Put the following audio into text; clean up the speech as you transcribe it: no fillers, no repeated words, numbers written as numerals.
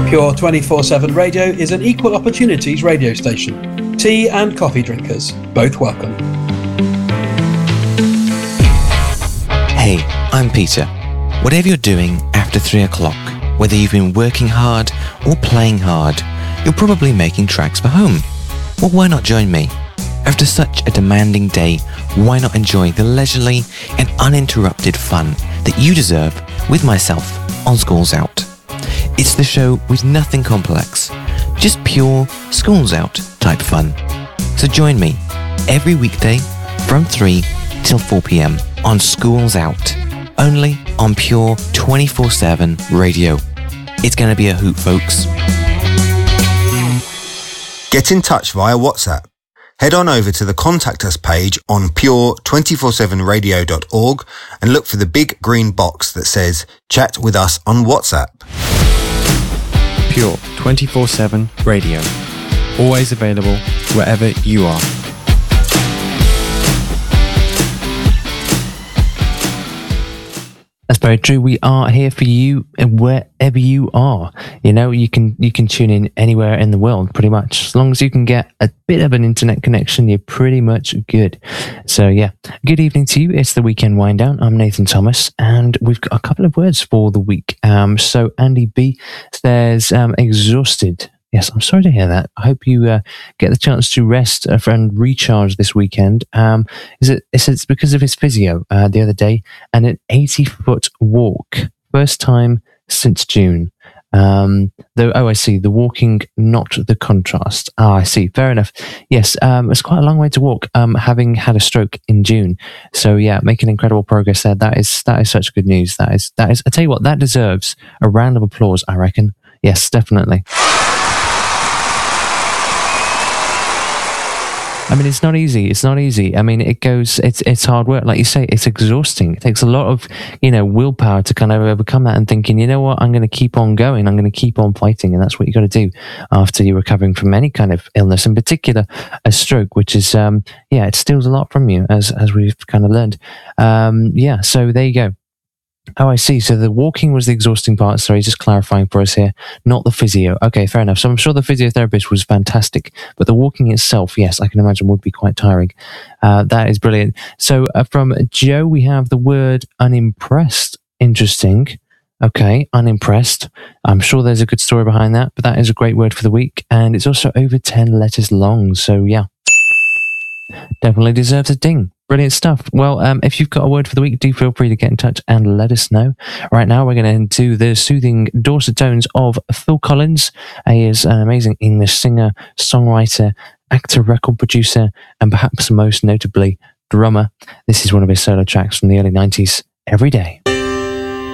Pure 24/7 Radio is an equal opportunities radio station. Tea and coffee drinkers, both welcome. Hey, I'm Peter. Whatever you're doing after 3 o'clock, whether you've been working hard or playing hard, you're probably making tracks for home. Well, why not join me? After such a demanding day, why not enjoy the leisurely and uninterrupted fun that you deserve with myself on Schools Out? It's the show with nothing complex, just pure Schools Out type fun. So join me every weekday from 3 till 4 p.m. on Schools Out, only on Pure 24/7 Radio. It's going to be a hoot, folks. Get in touch via WhatsApp. Head on over to the Contact Us page on pure247radio.org and look for the big green box that says Chat with us on WhatsApp. Pure 24/7 Radio. Always available wherever you are. That's very true. We are here for you wherever you are. You know, you can tune in anywhere in the world, pretty much. As long as you can get a bit of an internet connection, you're pretty much good. So yeah, good evening to you. It's the Weekend Wind Down. I'm Nathan Thomas, and we've got a couple of words for the week. So Andy B says, exhausted. Yes, I'm sorry to hear that. I hope you get the chance to rest and recharge this weekend. It's because of his physio the other day, and an 80-foot walk, first time since June. I see, the walking, not the contrast. I see, fair enough. Yes, it's quite a long way to walk, having had a stroke in June. So yeah, making incredible progress there. That is such good news. That is. I tell you what, that deserves a round of applause, I reckon. Yes, definitely. I mean, it's not easy. It's not easy. I mean, it's hard work. Like you say, it's exhausting. It takes a lot of, willpower to kind of overcome that and thinking, you know what, I'm going to keep on going. I'm going to keep on fighting. And that's what you got to do after you're recovering from any kind of illness, in particular a stroke, which is, it steals a lot from you, as we've kind of learned. So there you go. Oh, I see. So the walking was the exhausting part. Sorry, just clarifying for us here. Not the physio. Okay, fair enough. So I'm sure the physiotherapist was fantastic, but the walking itself, yes, I can imagine would be quite tiring. That is brilliant. So from Joe, we have the word unimpressed. Interesting. Okay, unimpressed. I'm sure there's a good story behind that, but that is a great word for the week. And it's also over 10 letters long. So yeah, definitely deserves a ding. Brilliant stuff. Well, if you've got a word for the week, do feel free to get in touch and let us know. Right now, we're going to do the soothing Dorset tones of Phil Collins. He is an amazing English singer, songwriter, actor, record producer, and perhaps most notably, drummer. This is one of his solo tracks from the early 90s, Every Day.